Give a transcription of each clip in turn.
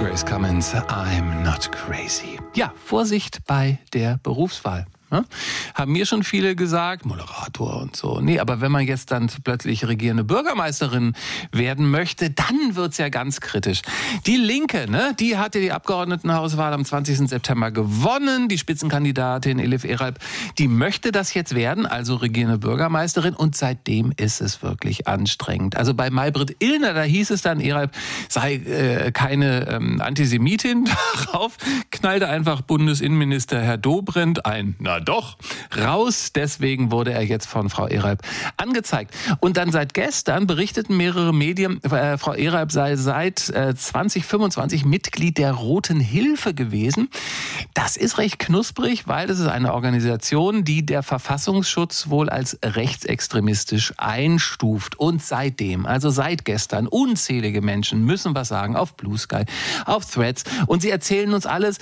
Grace Cummins, I'm not crazy. Ja, Vorsicht bei der Berufswahl. Haben mir schon viele gesagt, Moderator und so. Nee, aber wenn man jetzt dann plötzlich regierende Bürgermeisterin werden möchte, dann wird's ja ganz kritisch. Die Linke, die hatte die Abgeordnetenhauswahl am 20. September gewonnen. Die Spitzenkandidatin Elif Eralp, die möchte das jetzt werden, also regierende Bürgermeisterin. Und seitdem ist es wirklich anstrengend. Also bei Maybrit Illner, da hieß es dann, Eralp sei keine Antisemitin. Darauf knallte einfach Bundesinnenminister Herr Dobrindt ein. Na doch, raus. Deswegen wurde er jetzt von Frau Eralp angezeigt. Und dann seit gestern berichteten mehrere Medien, Frau Eralp sei seit 2025 Mitglied der Roten Hilfe gewesen. Das ist recht knusprig, weil das ist eine Organisation, die der Verfassungsschutz wohl als rechtsextremistisch einstuft. Und seitdem, also seit gestern, unzählige Menschen müssen was sagen auf Blue Sky, auf Threads. Und sie erzählen uns alles,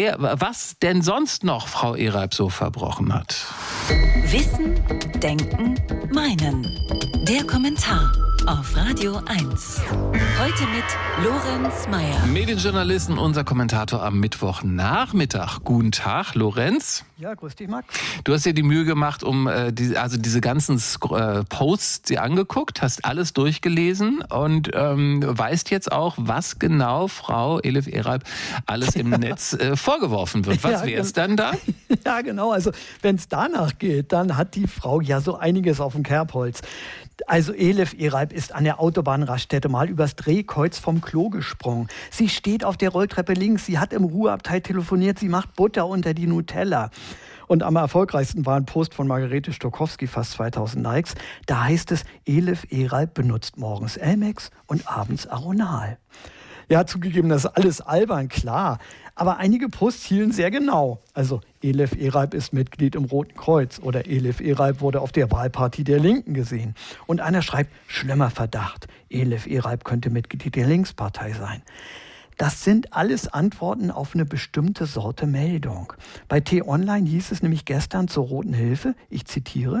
was denn sonst noch Frau Eralp so verbrochen hat. Wissen, Denken, Meinen. Der Kommentar auf Radio 1. Heute mit Lorenz Meyer. Medienjournalisten, unser Kommentator am Mittwochnachmittag. Guten Tag, Lorenz. Ja, grüß dich, Max. Du hast dir die Mühe gemacht, diese ganzen Posts dir angeguckt, hast alles durchgelesen und weißt jetzt auch, was genau Frau Elif Eralp alles im Netz vorgeworfen wird. Was wäre es dann da? Ja, genau. Also, wenn es danach geht, dann hat die Frau ja so einiges auf dem Kerbholz. Also Elif Eralp ist an der Autobahnraststätte mal übers Drehkreuz vom Klo gesprungen. Sie steht auf der Rolltreppe links, sie hat im Ruheabteil telefoniert, sie macht Butter unter die Nutella. Und am erfolgreichsten war ein Post von Margarete Stokowski, fast 2000 Likes. Da heißt es, Elif Eralp benutzt morgens Elmex und abends Aronal. Ja, zugegeben, das ist alles albern, klar. Aber einige Posts hielten sehr genau. Also Elif Eralp ist Mitglied im Roten Kreuz oder Elif Eralp wurde auf der Wahlparty der Linken gesehen. Und einer schreibt, schlimmer Verdacht, Elif Eralp könnte Mitglied der Linkspartei sein. Das sind alles Antworten auf eine bestimmte Sorte Meldung. Bei T-Online hieß es nämlich gestern zur Roten Hilfe, ich zitiere,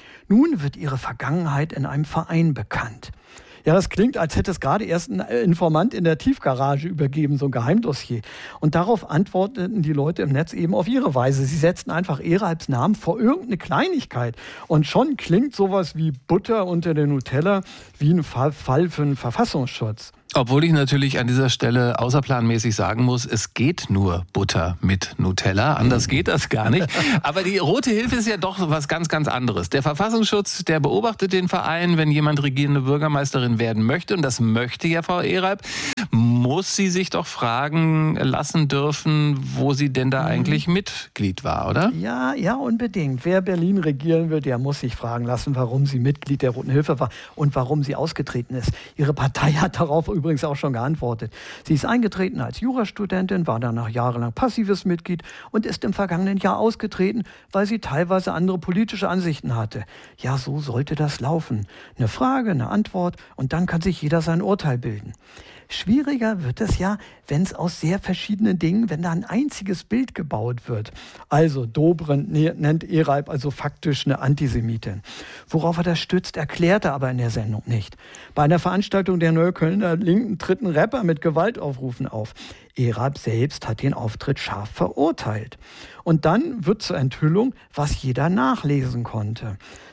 nun wird ihre Vergangenheit in einem Verein bekannt. Ja, das klingt, als hätte es gerade erst ein Informant in der Tiefgarage übergeben, so ein Geheimdossier. Und darauf antworteten die Leute im Netz eben auf ihre Weise. Sie setzten einfach Eralps Namen vor irgendeine Kleinigkeit. Und schon klingt sowas wie Butter unter der Nutella wie ein Fall für einen Verfassungsschutz. Obwohl ich natürlich an dieser Stelle außerplanmäßig sagen muss, es geht nur Butter mit Nutella. Anders geht das gar nicht. Aber die Rote Hilfe ist ja doch was ganz, ganz anderes. Der Verfassungsschutz, der beobachtet den Verein, wenn jemand regierende Bürgermeisterin werden möchte. Und das möchte ja Frau Eralp. Muss sie sich doch fragen lassen dürfen, wo sie denn da eigentlich Mitglied war, oder? Ja, unbedingt. Wer Berlin regieren will, der muss sich fragen lassen, warum sie Mitglied der Roten Hilfe war und warum sie ausgetreten ist. Ihre Partei hat darauf übrigens auch schon geantwortet. Sie ist eingetreten als Jurastudentin, war danach jahrelang passives Mitglied und ist im vergangenen Jahr ausgetreten, weil sie teilweise andere politische Ansichten hatte. Ja, so sollte das laufen. Eine Frage, eine Antwort und dann kann sich jeder sein Urteil bilden. Schwieriger wird es ja, wenn es aus sehr verschiedenen Dingen, wenn da ein einziges Bild gebaut wird. Also Dobrindt nennt Eralp also faktisch eine Antisemitin. Worauf er das stützt, erklärt er aber in der Sendung nicht. Bei einer Veranstaltung der Neuköllner Linken tritt ein Rapper mit Gewaltaufrufen auf. Eralp selbst hat den Auftritt scharf verurteilt. Und dann wird zur Enthüllung, was jeder nachlesen konnte.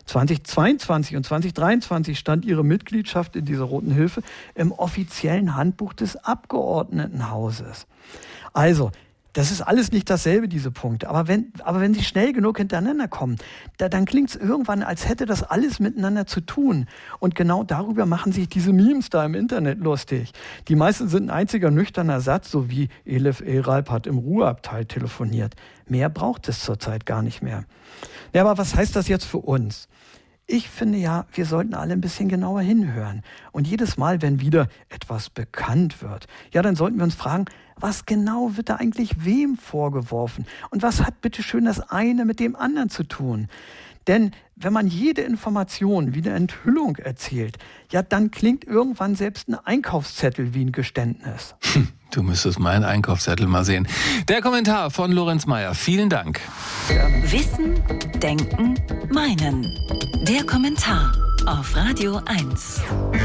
2022 und 2023 stand ihre Mitgliedschaft in dieser Roten Hilfe im offiziellen Handbuch des Abgeordnetenhauses. Also, das ist alles nicht dasselbe, diese Punkte. Aber wenn sie schnell genug hintereinander kommen, dann klingt es irgendwann, als hätte das alles miteinander zu tun. Und genau darüber machen sich diese Memes da im Internet lustig. Die meisten sind ein einziger nüchterner Satz, so wie Elif Eralp hat im Ruheabteil telefoniert. Mehr braucht es zurzeit gar nicht mehr. Ja, aber was heißt das jetzt für uns? Ich finde ja, wir sollten alle ein bisschen genauer hinhören. Und jedes Mal, wenn wieder etwas bekannt wird, ja, dann sollten wir uns fragen, was genau wird da eigentlich wem vorgeworfen? Und was hat bitte schön das eine mit dem anderen zu tun? Denn wenn man jede Information wie eine Enthüllung erzählt, ja, dann klingt irgendwann selbst ein Einkaufszettel wie ein Geständnis. Du müsstest meinen Einkaufszettel mal sehen. Der Kommentar von Lorenz Meyer. Vielen Dank. Gerne. Wissen, Denken, Meinen. Der Kommentar auf Radio 1.